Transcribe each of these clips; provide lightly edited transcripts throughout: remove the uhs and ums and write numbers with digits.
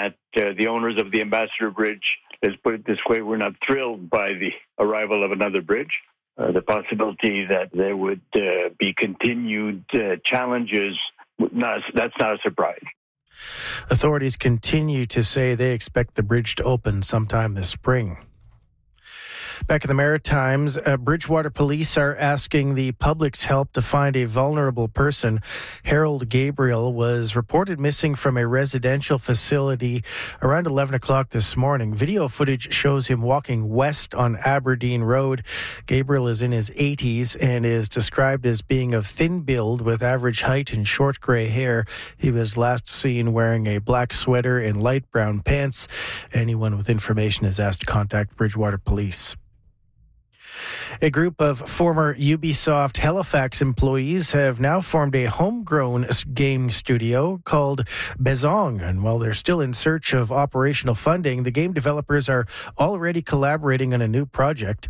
that the owners of the Ambassador Bridge, let's put it this way, were not thrilled by the arrival of another bridge. The possibility that there would be continued challenges, that's not a surprise. Authorities continue to say they expect the bridge to open sometime this spring. Back in the Maritimes, Bridgewater police are asking the public's help to find a vulnerable person. Harold Gabriel was reported missing from a residential facility around 11 o'clock this morning. Video footage shows him walking west on Aberdeen Road. Gabriel is in his 80s and is described as being of thin build with average height and short gray hair. He was last seen wearing a black sweater and light brown pants. Anyone with information is asked to contact Bridgewater Police. A group of former Ubisoft Halifax employees have now formed a homegrown game studio called Bezong. And while they're still in search of operational funding, the game developers are already collaborating on a new project.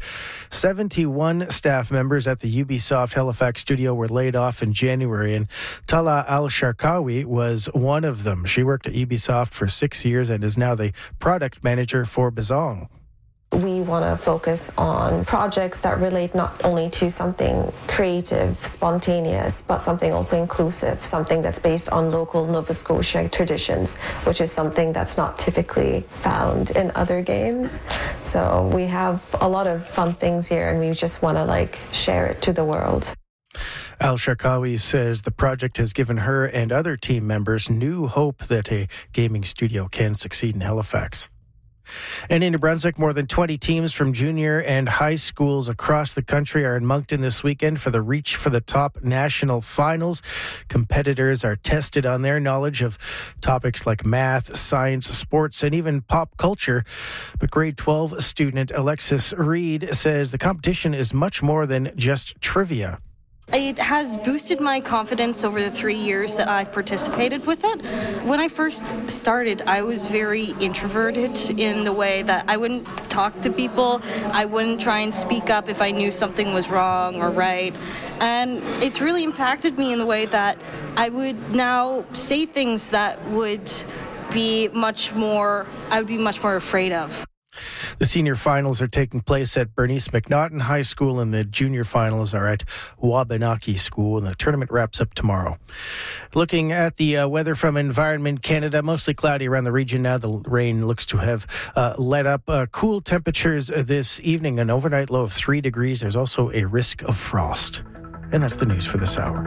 71 staff members at the Ubisoft Halifax studio were laid off in January, and Tala Al-Sharkawi was one of them. She worked at Ubisoft for 6 years and is now the product manager for Bezong. We want to focus on projects that relate not only to something creative, spontaneous, but something also inclusive, something that's based on local Nova Scotia traditions, which is something that's not typically found in other games. So we have a lot of fun things here, and we just want to share it to the world. Al-Sharkawi says the project has given her and other team members new hope that a gaming studio can succeed in Halifax. And in New Brunswick, more than 20 teams from junior and high schools across the country are in Moncton this weekend for the Reach for the Top national finals. Competitors are tested on their knowledge of topics like math, science, sports, and even pop culture. But grade 12 student Alexis Reed says the competition is much more than just trivia. It has boosted my confidence over the 3 years that I've participated with it. When I first started, I was very introverted in the way that I wouldn't talk to people. I wouldn't try and speak up if I knew something was wrong or right. And it's really impacted me in the way that I would now say things that I would be much more afraid of. The senior finals are taking place at Bernice McNaughton High School, and the junior finals are at Wabanaki School, and the tournament wraps up tomorrow. Looking at the weather from Environment Canada, mostly cloudy around the region now. The rain looks to have let up. Cool temperatures this evening, an overnight low of 3 degrees. There's also a risk of frost. And that's the news for this hour.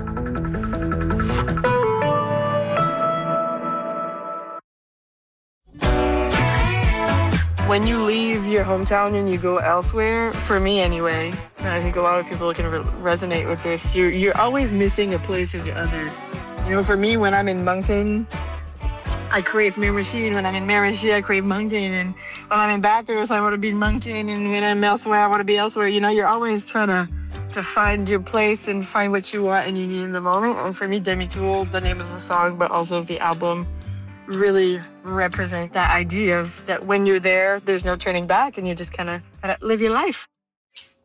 When you leave your hometown and you go elsewhere, for me anyway, and I think a lot of people can resonate with this, you're always missing a place or the other. You know, for me, when I'm in Moncton, I crave Miramichi, and when I'm in Miramichi, I crave Moncton, and when I'm in Bathurst, I want to be in Moncton, and when I'm elsewhere, I want to be elsewhere. You know, you're always trying to find your place and find what you want and you need in the moment. And for me, Demi-Tool, the name of the song, but also the album, really represent that idea of that when you're there, there's no turning back and you just kind of live your life.